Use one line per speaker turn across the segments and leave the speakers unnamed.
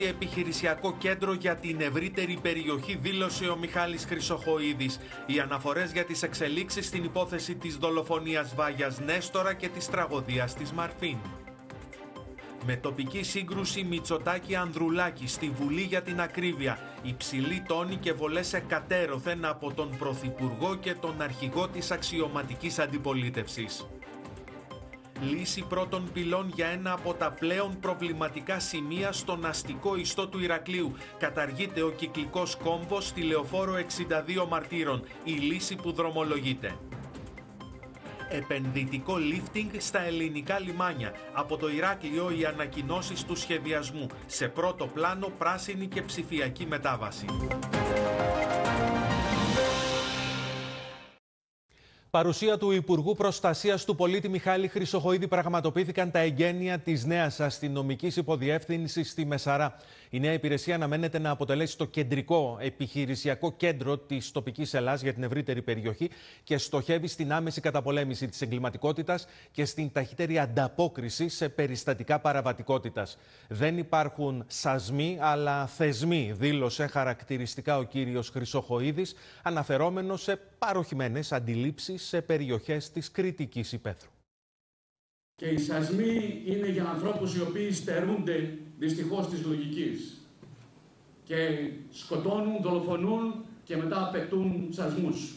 Επιχειρησιακό κέντρο για την ευρύτερη περιοχή, δήλωσε ο Μιχάλης Χρυσοχοΐδης. Οι αναφορές για τις εξελίξεις στην υπόθεση της δολοφονίας Βάγιας Νέστορα και της τραγωδίας της Μαρφίν. Με τοπική σύγκρουση Μητσοτάκη-Ανδρουλάκη στη Βουλή για την ακρίβεια, υψηλή τόνη και βολές εκατέρωθεν από τον Πρωθυπουργό και τον αρχηγό της αξιωματικής αντιπολίτευσης. Λύση πρώτων πυλών για ένα από τα πλέον προβληματικά σημεία στον αστικό ιστό του Ηρακλείου. Καταργείται ο κυκλικός κόμβος στη Λεωφόρο 62 Μαρτύρων. Η λύση που δρομολογείται. Επενδυτικό lifting στα ελληνικά λιμάνια. Από το Ηράκλειο οι ανακοινώσεις του σχεδιασμού. Σε πρώτο πλάνο πράσινη και ψηφιακή μετάβαση. Παρουσία του Υπουργού Προστασίας του Πολίτη Μιχάλη Χρυσοχοΐδη πραγματοποιήθηκαν τα εγγένεια της νέας αστυνομικής υποδιεύθυνσης στη Μεσαρά. Η νέα υπηρεσία αναμένεται να αποτελέσει το κεντρικό επιχειρησιακό κέντρο της τοπικής Ελλάδας για την ευρύτερη περιοχή και στοχεύει στην άμεση καταπολέμηση της εγκληματικότητας και στην ταχύτερη ανταπόκριση σε περιστατικά παραβατικότητας. Δεν υπάρχουν σασμοί αλλά θεσμοί, δήλωσε χαρακτηριστικά ο κύριος Χρυσοχοΐδης, αναφερόμενος σε παροχημένες αντιλήψεις σε περιοχές της Κρητικής Ηπέθρου.
Και οι σασμοί είναι για ανθρώπους οι οποίοι στερούνται δυστυχώς της λογικής και σκοτώνουν, δολοφονούν και μετά απαιτούν σασμούς.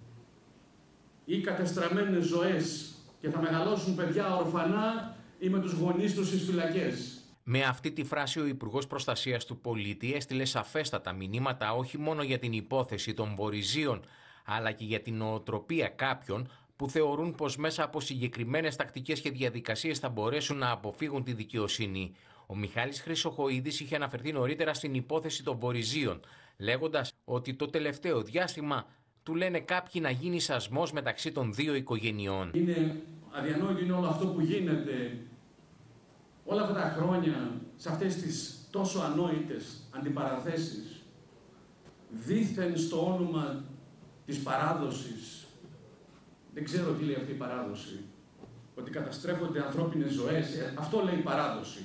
Ή κατεστραμμένες ζωές και θα μεγαλώσουν παιδιά ορφανά ή με τους γονείς τους στις φυλακές.
Με αυτή τη φράση ο Υπουργός Προστασίας του Πολίτη έστειλε σαφέστατα μηνύματα όχι μόνο για την υπόθεση των Βορειζίων, αλλά και για την νοοτροπία κάποιων που θεωρούν πως μέσα από συγκεκριμένες τακτικές και διαδικασίες θα μπορέσουν να αποφύγουν τη δικαιοσύνη. Ο Μιχάλης Χρυσοχοΐδης είχε αναφερθεί νωρίτερα στην υπόθεση των Βορειζίων, λέγοντας ότι το τελευταίο διάστημα του λένε κάποιοι να γίνει σασμός μεταξύ των δύο οικογενειών.
Είναι αδιανόητο είναι όλο αυτό που γίνεται όλα αυτά τα χρόνια σε αυτές τις τόσο ανόητες αντιπαραθέσεις, δήθεν στο όνομα της παράδοσης. Δεν ξέρω τι λέει αυτή η παράδοση. Ότι καταστρέφονται ανθρώπινες ζωές. Αυτό λέει η παράδοση.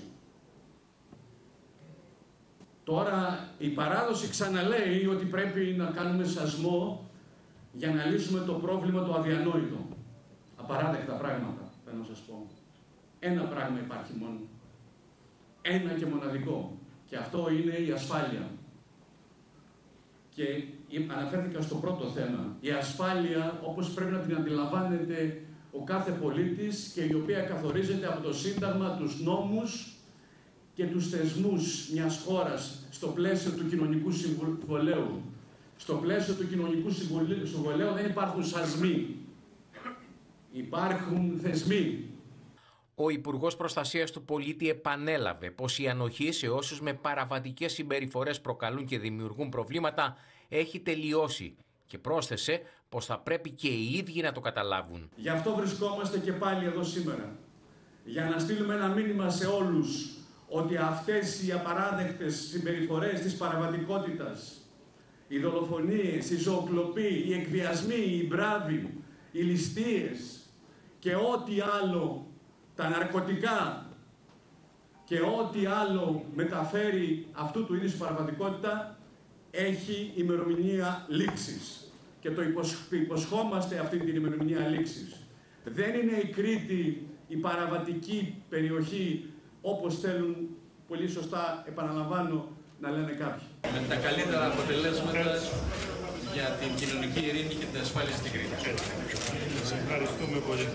Τώρα η παράδοση ξαναλέει ότι πρέπει να κάνουμε σασμό για να λύσουμε το πρόβλημα το αδιανόητο. Απαράδεκτα πράγματα, θέλω να σας πω. Ένα πράγμα υπάρχει μόνο. Ένα και μοναδικό. Και αυτό είναι η ασφάλεια. Και αναφέρθηκα στο πρώτο θέμα. Η ασφάλεια, όπως πρέπει να την αντιλαμβάνεται ο κάθε πολίτης και η οποία καθορίζεται από το Σύνταγμα, τους νόμους και τους θεσμούς μιας χώρας στο πλαίσιο του κοινωνικού συμβολέου. Στο πλαίσιο του κοινωνικού συμβολέου δεν υπάρχουν σασμοί. Υπάρχουν θεσμοί.
Ο Υπουργός Προστασίας του Πολίτη επανέλαβε πως η ανοχή σε όσους με παραβατικές συμπεριφορές προκαλούν και δημιουργούν προβλήματα έχει τελειώσει και πρόσθεσε πως θα πρέπει και οι ίδιοι να το καταλάβουν.
Γι' αυτό βρισκόμαστε και πάλι εδώ σήμερα. Για να στείλουμε ένα μήνυμα σε όλους ότι αυτές οι απαράδεκτες συμπεριφορές της παραβατικότητας, οι δολοφονίες, η ζωοκλοπή, οι εκβιασμοί, οι μπράβοι, οι ληστείες και ό,τι άλλο, τα ναρκωτικά και ό,τι άλλο μεταφέρει αυτού του είδους η παραβατικότητα έχει ημερομηνία λήξης. Και το υποσχόμαστε αυτή την ημερομηνία λήξης. Δεν είναι η Κρήτη η παραβατική περιοχή όπως θέλουν πολύ σωστά, επαναλαμβάνω, να λένε κάποιοι.
Με τα καλύτερα αποτελέσματα για την κοινωνική ειρήνη και την ασφάλεια στην Κρήτη.
Σας ευχαριστούμε πολύ.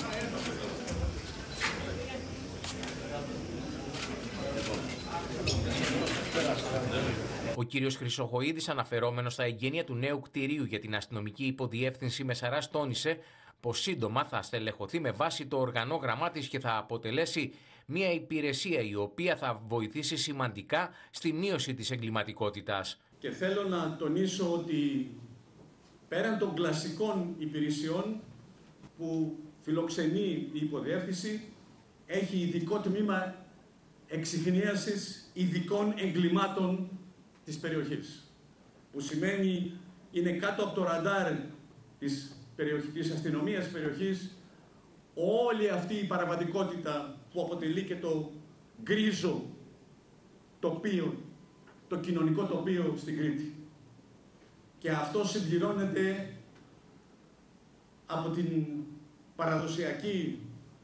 Ο κύριος Χρυσοχοΐδης, αναφερόμενος στα εγγένεια του νέου κτηρίου για την αστυνομική υποδιεύθυνση Μεσαράς, τόνισε πως σύντομα θα στελεχωθεί με βάση το οργανόγραμμά της και θα αποτελέσει μια υπηρεσία η οποία θα βοηθήσει σημαντικά στη μείωση της εγκληματικότητας.
Και θέλω να τονίσω ότι πέραν των κλασικών υπηρεσιών που φιλοξενεί η υποδιεύθυνση, έχει ειδικό τμήμα εξιχνίασης ειδικών εγκλημάτων της περιοχής. Που σημαίνει είναι κάτω από το ραντάρ της αστυνομίας της περιοχής όλη αυτή η παραβατικότητα που αποτελεί και το γκρίζο τοπίο, το κοινωνικό τοπίο στην Κρήτη. Και αυτό συμπληρώνεται από την παραδοσιακή